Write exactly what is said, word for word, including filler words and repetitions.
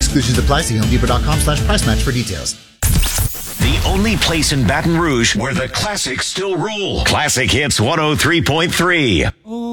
Exclusions apply. See homedepot.com slash price match for details. The only place in Baton Rouge where the classics still rule. Classic Hits one oh three point three.